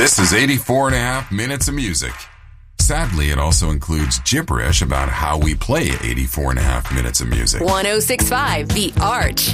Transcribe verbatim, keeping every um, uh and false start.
This is eighty-four and a half minutes of music. Sadly, it also includes gibberish about how we play eighty-four and a half minutes of music. one oh six point five The Arch.